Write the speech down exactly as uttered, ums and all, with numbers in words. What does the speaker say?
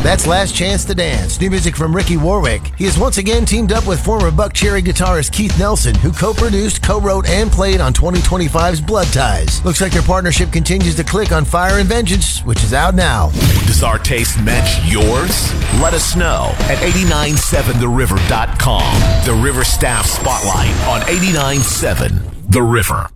That's Last Chance to Dance, new music from Ricky Warwick. He has once again teamed up with former Buckcherry guitarist Keith Nelson, who co-produced, co-wrote, and played on twenty twenty-five's Blood Ties. Looks like their partnership continues to click on Fire and Vengeance, which is out now. Does our taste match yours? Let us know at eight nine seven the river dot com. The River Staff Spotlight on eighty-nine point seven The River.